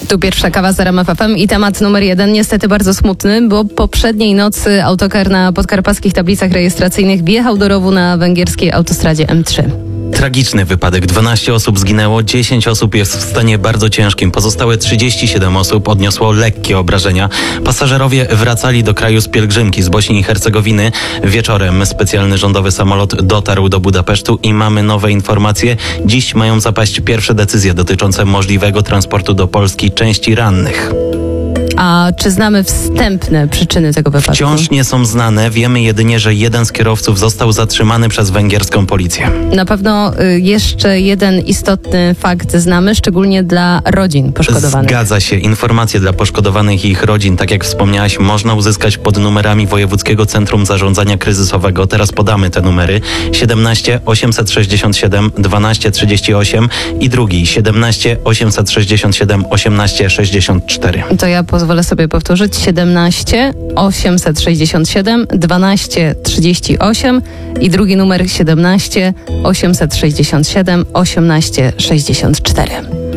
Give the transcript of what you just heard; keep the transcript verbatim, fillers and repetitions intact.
Tu pierwsza kawa z R M F F M i temat numer jeden, niestety bardzo smutny, bo poprzedniej nocy autokar na podkarpackich tablicach rejestracyjnych wjechał do rowu na węgierskiej autostradzie M trzy. Tragiczny wypadek. dwanaście osób zginęło, dziesięć osób jest w stanie bardzo ciężkim. Pozostałe trzydzieści siedem osób odniosło lekkie obrażenia. Pasażerowie wracali do kraju z pielgrzymki z Bośni i Hercegowiny. Wieczorem specjalny rządowy samolot dotarł do Budapesztu i mamy nowe informacje. Dziś mają zapaść pierwsze decyzje dotyczące możliwego transportu do Polski części rannych. A czy znamy wstępne przyczyny tego wypadku? Wciąż nie są znane. Wiemy jedynie, że jeden z kierowców został zatrzymany przez węgierską policję. Na pewno y, jeszcze jeden istotny fakt znamy, szczególnie dla rodzin poszkodowanych. Zgadza się. Informacje dla poszkodowanych i ich rodzin, tak jak wspomniałaś, można uzyskać pod numerami Wojewódzkiego Centrum Zarządzania Kryzysowego. Teraz podamy te numery. siedemnaście osiemset sześćdziesiąt siedem dwanaście trzydzieści osiem i drugi siedemnaście osiemset sześćdziesiąt siedem osiemnaście sześćdziesiąt cztery. To ja pozwolę sobie powtórzyć. siedemnaście osiemset sześćdziesiąt siedem dwanaście trzydzieści osiem i drugi numer siedemnaście osiemset sześćdziesiąt siedem osiemnaście sześćdziesiąt cztery.